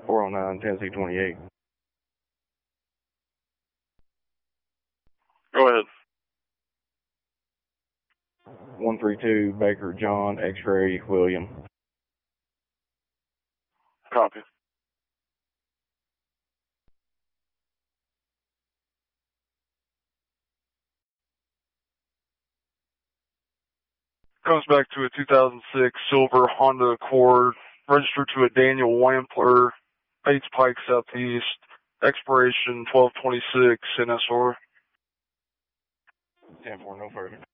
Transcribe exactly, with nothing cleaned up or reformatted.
four oh nine, Tennessee twenty-eight. Go ahead. one three two, Baker John, X-ray William. Copy. Comes back to a two thousand six silver Honda Accord, registered to a Daniel Wampler, Bates Pike Southeast, expiration twelve twenty-six, N S R. ten four, no further.